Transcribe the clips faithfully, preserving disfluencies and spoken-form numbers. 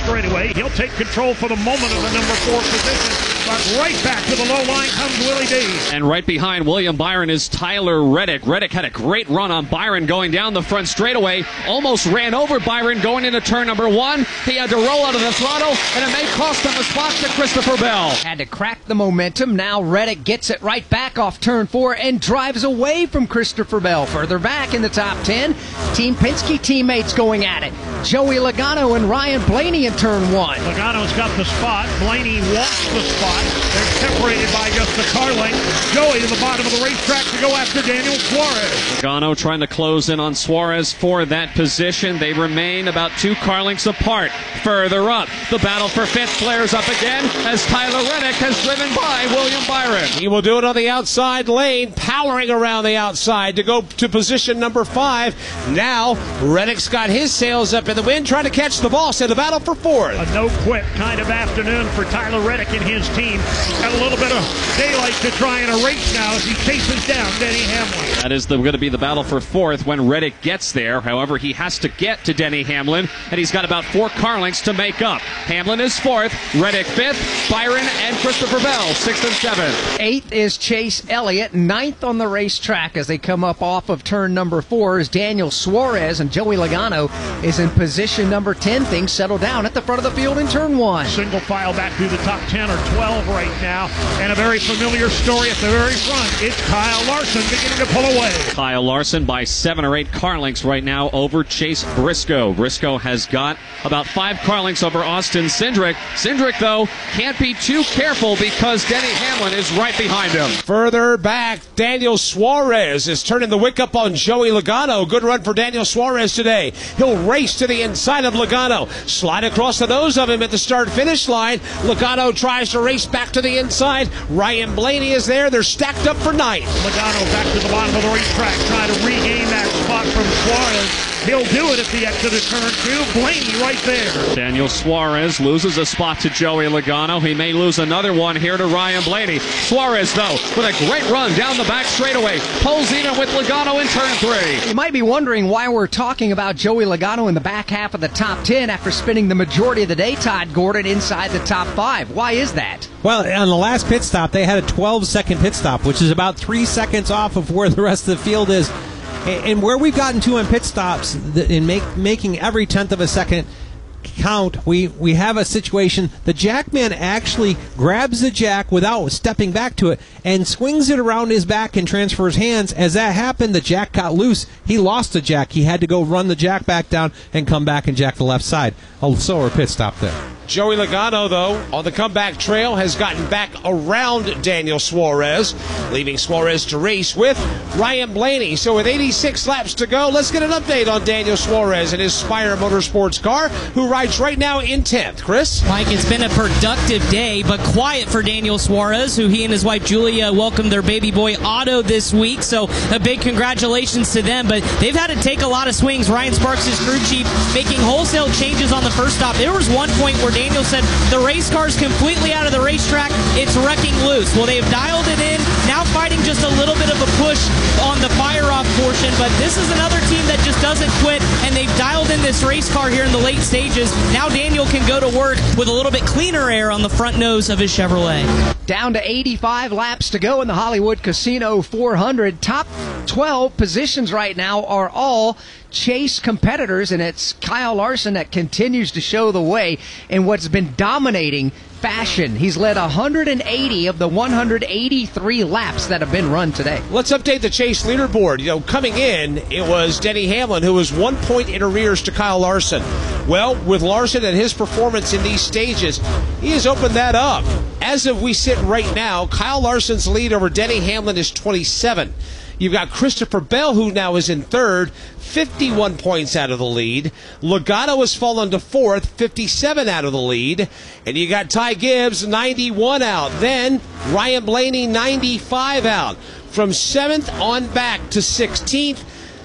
straightaway. He'll take control for the moment of the number four position. But right back to the low line comes Willie D. And right behind William Byron is Tyler Reddick. Reddick had a great run on Byron going down the front straightaway. Almost ran over Byron going into turn number one. He had to roll out of the throttle, and it may cost him a spot to Christopher Bell. Had to crack the momentum. Now Reddick gets it right back off turn four and drives away from Christopher Bell. Further back in the top ten, Team Penske teammates going at it. Joey Logano and Ryan Blaney in turn one. Logano's got the spot. Blaney wants the spot. They're separated by just the car length. Joey to the bottom of the racetrack to go after Daniel Suarez. Logano trying to close in on Suarez for that position. They remain about two car lengths apart. Further up, the battle for fifth flares up again as Tyler Reddick has driven by William Byron. He will do it on the outside lane, powering around the outside to go to position number five. Now, Reddick's got his sails up in the wind, trying to catch the boss in the battle for fourth. A no-quit kind of afternoon for Tyler Reddick and his team. Got a little bit of daylight to try in a race now as he chases down Denny Hamlin. That is the, going to be the battle for fourth when Reddick gets there. However, he has to get to Denny Hamlin, and he's got about four car lengths to make up. Hamlin is fourth, Reddick fifth, Byron and Christopher Bell sixth and seventh. Eighth is Chase Elliott. Ninth on the racetrack as they come up off of turn number four is Daniel Suarez, and Joey Logano is in position number ten. Things settle down at the front of the field in turn one. Single file back through the top ten or twelve right now, and a very familiar story at the very front. It's Kyle Larson beginning to pull away. Kyle Larson by seven or eight car lengths right now over Chase Briscoe. Briscoe has got about five car lengths over Austin Cindric. Cindric, though, can't be too careful because Denny Hamlin is right behind him. Further back, Daniel Suarez is turning the wick up on Joey Logano. Good run for Daniel Suarez today. He'll race to the inside of Logano. Slide across the nose of him at the start-finish line. Logano tries to race back to the inside. Ryan Blaney is there. They're stacked up for ninth. Logano back to the bottom of the racetrack trying to regain that spot from Suarez. He'll do it at the exit of turn two. Blaney right there. Daniel Suarez loses a spot to Joey Logano. He may lose another one here to Ryan Blaney. Suarez, though, with a great run down the back straightaway, pulls even with Logano in turn three. You might be wondering why we're talking about Joey Logano in the back half of the top ten after spending the majority of the day, Todd Gordon, inside the top five. Why is that? Well, on the last pit stop, they had a twelve-second pit stop, which is about three seconds off of where the rest of the field is. And where we've gotten to on pit stops, in make, making every tenth of a second count, we, we have a situation. The jackman actually grabs the jack without stepping back to it and swings it around his back and transfers hands. As that happened, the jack got loose. He lost the jack. He had to go run the jack back down and come back and jack the left side. A slower pit stop there. Joey Logano, though, on the comeback trail, has gotten back around Daniel Suarez, leaving Suarez to race with Ryan Blaney. So with eighty-six laps to go, let's get an update on Daniel Suarez and his Spire Motorsports car, who rides right now in tenth. Chris? Mike, it's been a productive day, but quiet for Daniel Suarez, who he and his wife Julia welcomed their baby boy Otto this week. So a big congratulations to them, but they've had to take a lot of swings. Ryan Sparks, his crew chief, making wholesale changes on the first stop. There was one point where Daniel said the race car's completely out of the racetrack. It's wrecking loose. Well, they've dialed it in. Now fighting just a little bit of a push on the fire-off portion, but this is another team that just doesn't quit, and they've dialed in this race car here in the late stages. Now Daniel can go to work with a little bit cleaner air on the front nose of his Chevrolet. Down to eighty-five laps to go in the Hollywood Casino four hundred. Top twelve positions right now are all Chase competitors, and it's Kyle Larson that continues to show the way in what's been dominating fashion. He's led one hundred eighty of the one hundred eighty-three laps that have been run today. Let's update the Chase leaderboard. You know, coming in, it was Denny Hamlin, who was one point in arrears to Kyle Larson. Well, with Larson and his performance in these stages, he has opened that up. As of we sit right now, Kyle Larson's lead over Denny Hamlin is twenty-seven. You've got Christopher Bell, who now is in third, fifty-one points out of the lead. Logano has fallen to fourth, fifty-seven out of the lead. And you got Ty Gibbs, ninety-one out. Then Ryan Blaney, ninety-five out. From seventh on back to sixteenth,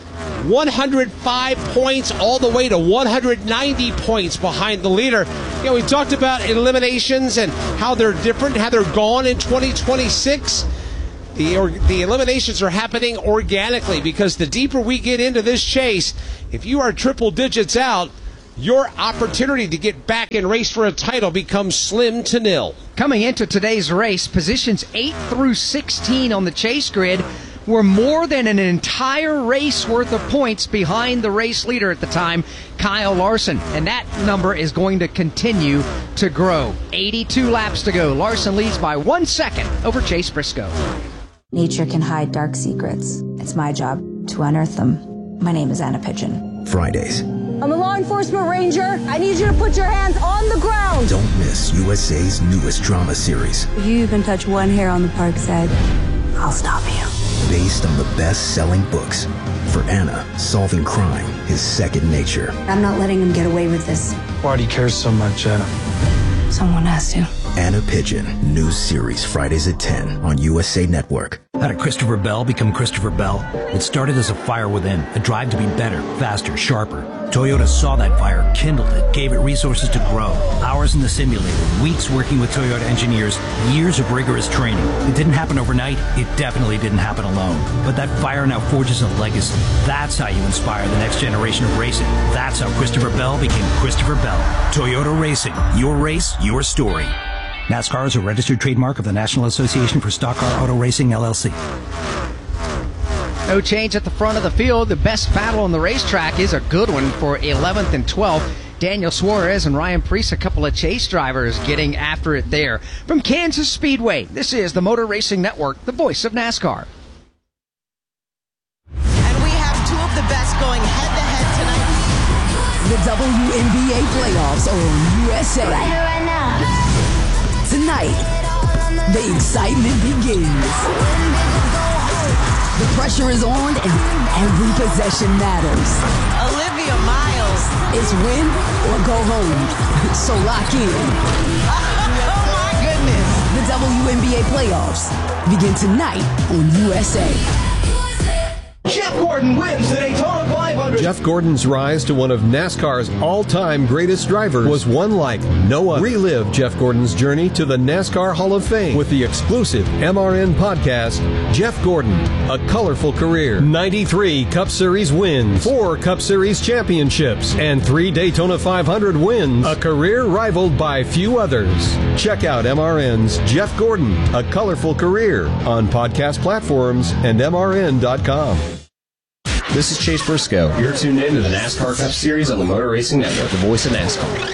one hundred five points all the way to one hundred ninety points behind the leader. You know, we talked about eliminations and how they're different, how they're gone in twenty twenty-six. The, or, the eliminations are happening organically because the deeper we get into this chase, if you are triple digits out, your opportunity to get back and race for a title becomes slim to nil. Coming into today's race, positions eight through sixteen on the chase grid were more than an entire race worth of points behind the race leader at the time, Kyle Larson. And that number is going to continue to grow. eighty-two laps to go. Larson leads by one second over Chase Briscoe. Nature can hide dark secrets. It's my job to unearth them. My name is Anna Pigeon. Fridays. I'm a law enforcement ranger. I need you to put your hands on the ground. Don't miss U S A's newest drama series. If you even touch one hair on the park's head, I'll stop you. Based on the best-selling books. For Anna, solving crime is second nature. I'm not letting him get away with this. Why do you care so much, Anna? Someone has to. Anna Pigeon, new series Fridays at ten on U S A Network. How did Christopher Bell become Christopher Bell? It started as a fire within, a drive to be better, faster, sharper. Toyota saw that fire, kindled it, gave it resources to grow. Hours in the simulator, weeks working with Toyota engineers, years of rigorous training. It didn't happen overnight. It definitely didn't happen alone. But that fire now forges a legacy. That's how you inspire the next generation of racing. That's how Christopher Bell became Christopher Bell. Toyota Racing. Your race, your story. NASCAR is a registered trademark of the National Association for Stock Car Auto Racing, L L C. No change at the front of the field. The best battle on the racetrack is a good one for eleventh and twelfth. Daniel Suarez and Ryan Preece, a couple of chase drivers getting after it there. From Kansas Speedway, this is the Motor Racing Network, the voice of NASCAR. And we have two of the best going head-to-head tonight. The W N B A playoffs are on U S A. Right here, right now. Tonight, the excitement begins. The pressure is on and every possession matters. Olivia Miles. It's win or go home. So lock in. Oh my goodness. The W N B A playoffs begin tonight on U S A. Jeff Gordon wins the Daytona five hundred. Jeff Gordon's rise to one of NASCAR's all-time greatest drivers was one like no other. Relive Jeff Gordon's journey to the NASCAR Hall of Fame with the exclusive M R N podcast, Jeff Gordon, A Colorful Career. ninety-three Cup Series wins, four Cup Series championships, and three Daytona five hundred wins, a career rivaled by few others. Check out M R N's Jeff Gordon, A Colorful Career on podcast platforms and M R N dot com. This is Chase Briscoe. You're tuned in to the NASCAR Cup Series on the Motor Racing Network, the voice of NASCAR.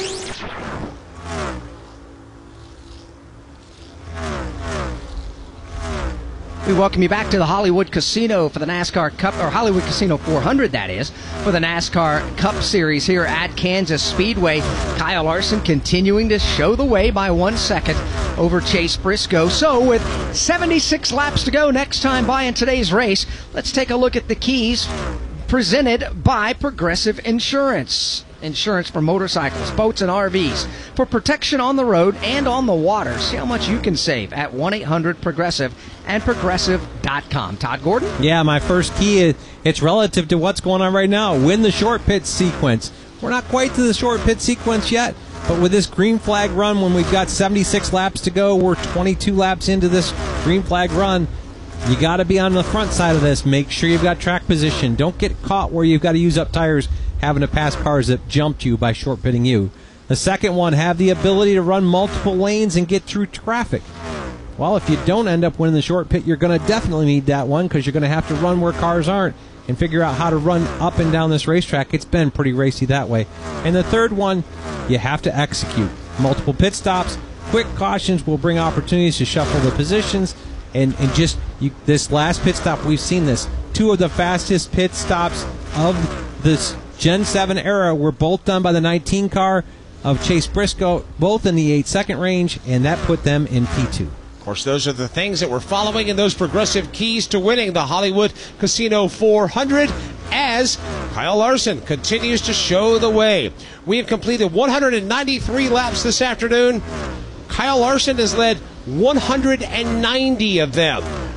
We welcome you back to the Hollywood Casino for the NASCAR Cup, or Hollywood Casino four hundred, that is, for the NASCAR Cup Series here at Kansas Speedway. Kyle Larson continuing to show the way by one second over Chase Briscoe. So with seventy-six laps to go next time by in today's race, let's take a look at the keys presented by Progressive Insurance. Insurance for motorcycles, boats, and R Vs. For protection on the road and on the water. See how much you can save at one eight hundred progressive and progressive dot com. Todd Gordon? Yeah, my first key is it's relative to what's going on right now. Win the short pit sequence. We're not quite to the short pit sequence yet, but with this green flag run, when we've got seventy-six laps to go, we're twenty-two laps into this green flag run. You got to be on the front side of this. Make sure you've got track position. Don't get caught where you've got to use up tires having to pass cars that jumped you by short pitting you. The second one, have the ability to run multiple lanes and get through traffic. Well, if you don't end up winning the short pit, you're going to definitely need that one because you're going to have to run where cars aren't and figure out how to run up and down this racetrack. It's been pretty racy that way. And the third one, you have to execute. Multiple pit stops, quick cautions will bring opportunities to shuffle the positions. And, and just you, this last pit stop, we've seen this. Two of the fastest pit stops of this Gen seven era were both done by the nineteen car of Chase Briscoe, both in the eight second range, and that put them in P two. Of course, those are the things that we're following in those progressive keys to winning the Hollywood Casino four hundred as Kyle Larson continues to show the way. We have completed one hundred ninety-three laps this afternoon. Kyle Larson has led one hundred ninety of them.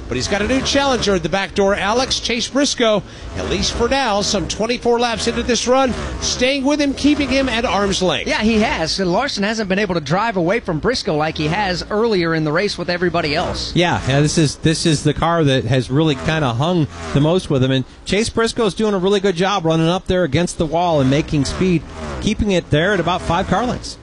But he's got a new challenger at the back door, Alex Chase Briscoe, at least for now, some twenty-four laps into this run, staying with him, keeping him at arm's length. Yeah, he has. Larson hasn't been able to drive away from Briscoe like he has earlier in the race with everybody else. Yeah, yeah this is this is the car that has really kind of hung the most with him. And Chase Briscoe's doing a really good job running up there against the wall and making speed, keeping it there at about five car lengths.